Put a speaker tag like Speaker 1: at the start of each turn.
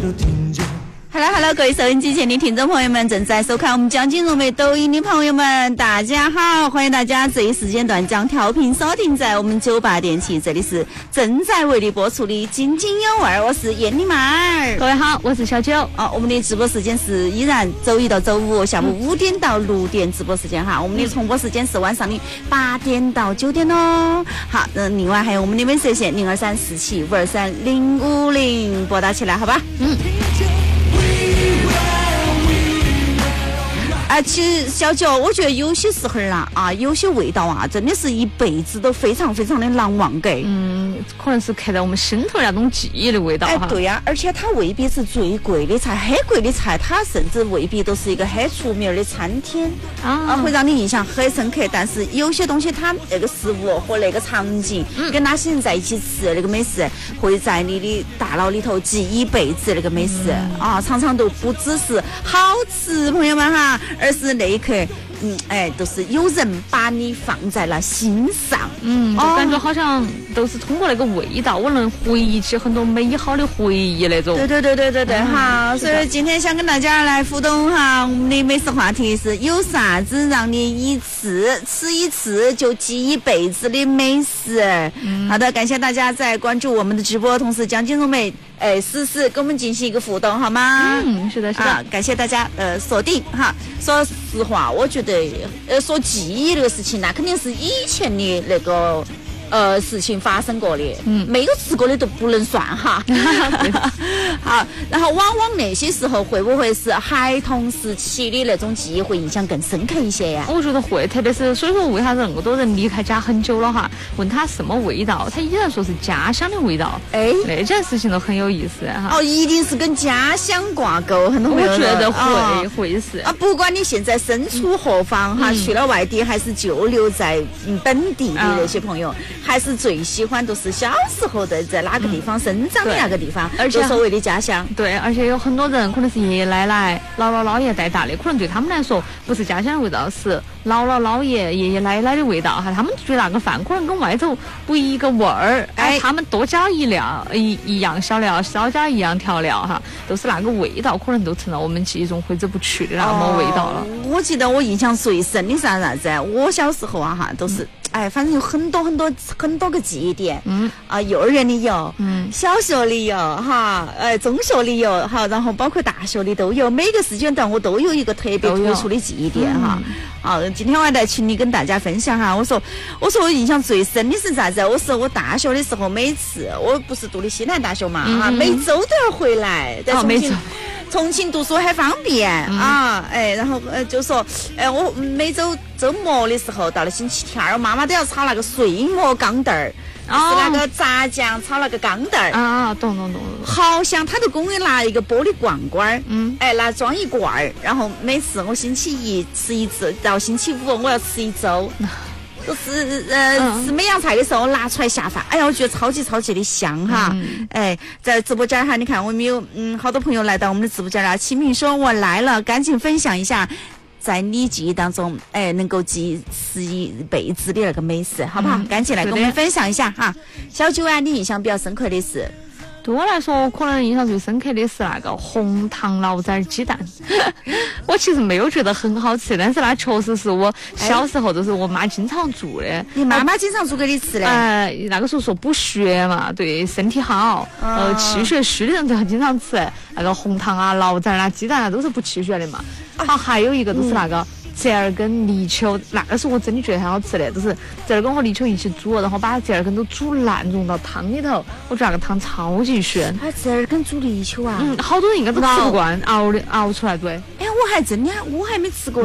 Speaker 1: 都听见。
Speaker 2: Hello， 各位收音机前的听众朋友们，正在收看我们江津融媒抖音的朋友们，大家好，欢迎大家这一时间段将调频锁定在我们98.7，这里是正在为你播出的津津有味，我是燕妮妹儿。
Speaker 3: 各位好，我是小九。
Speaker 2: 我们的直播时间是依然周一到周五下午5点到6点直播时间哈，我们的重播时间是晚上的8点到9点哦。好，另外还有我们的美色线02347523-050，拨打起来好吧？其实小九，我觉得有些时候有些味道真的是一辈子都非常非常的难忘给。
Speaker 3: 可能是刻在我们心头那种记忆的味道哈。
Speaker 2: 对呀，而且它未必是最贵的菜，很贵的菜，它甚至未必都是一个很出名的餐厅会让你印象很深刻。但是有些东西，它那个食物和那个场景，跟哪些人在一起吃那个美食，会在你的大脑里头记一辈子那个美食常常都不只是好吃，朋友们哈，而是那一刻。都是有人把你放在了心上，
Speaker 3: 感觉好像都是通过那个味道，我能回忆起很多美好的回忆那种。
Speaker 2: 对，好，所以今天想跟大家来互动哈，我们的美食话题是有啥子让你吃一次就记一辈子的美食？好的，感谢大家在关注我们的直播，同时将金融美实时跟我们进行一个互动，好吗？
Speaker 3: 是的，
Speaker 2: 感谢大家锁定哈。说实话，我觉得说记忆这个事情，那肯定是以前的那个事情发生过的，没有吃过的都不能算哈。好，然后往往那些时候会不会是孩童时期的那种记忆会印象更深刻一些呀？
Speaker 3: 我觉得会，特别是所以说为啥子那么多人离开家很久了哈？问他什么味道，他依然说是家乡的味道。那件事情都很有意思哈。
Speaker 2: 一定是跟家乡挂钩，很多朋友
Speaker 3: 我觉得会是
Speaker 2: 不管你现在身处何方哈，去了外地还是就留在本地的那些朋友。还是最喜欢都是小时候在哪个地方生长的那个地方，而且所谓的家乡。
Speaker 3: 对，而且有很多人可能是爷爷奶奶、姥姥姥爷带大的，可能对他们来说不是家乡的味道，是姥姥姥爷、爷爷奶奶的味道哈。他们觉得那个饭可能跟外头不一个味儿，他们多加一样小料，少加一样调料哈，都是那个味道，可能都成了我们记忆中挥之不去的那么味道了。
Speaker 2: 我记得我印象最深的是啥子？我小时候都是。反正有很多个记忆点，幼儿园里有，小学里有哈，中学里有哈，然后包括大学里都有，每个时间段我都有一个特别突出的记忆点哈。今天我还在群里跟大家分享哈，我说我印象最深的是啥子？我说我大学的时候，每次我不是读的西南大学嘛，每周都要回来，在重庆读书很方便然后就说我每周周末的时候到了星期天，我妈妈都要炒那个碎馍钢蛋儿，是那个炸酱炒那个钢蛋儿
Speaker 3: 懂，
Speaker 2: 好香，他都给我拿一个玻璃罐罐拿装一罐儿，然后每次我星期一吃一次，到星期五我要吃一周。就是吃美洋菜的时候拿出来下饭，我觉得超级的香哈。在直播间哈，你看我们有好多朋友来到我们的直播间了。齐明说我来了，赶紧分享一下在你记忆当中能够记一辈子的那个美食，好不好？赶紧来跟我们分享一下哈。小九你印象比较深刻的是？
Speaker 3: 对我来说，可能印象最深刻的是那个红糖醪糟鸡蛋。我其实没有觉得很好吃，但是那确实是我小时候就是我妈经常做的。
Speaker 2: 你妈妈经常做给你吃的？
Speaker 3: 那个时候说补血嘛，对身体好，气血虚的人就很经常吃那个红糖醪糟鸡蛋都是补气血的嘛。还有一个就是那个折耳根泥鳅，那个时候我真的觉得很好吃的，就是折耳根和泥鳅一起煮，然后把折耳根都煮烂，融到汤里头，我觉得那个汤超级鲜。
Speaker 2: 折耳根煮泥鳅
Speaker 3: 好多人应该都吃不惯，熬出来对。
Speaker 2: 我还没吃过。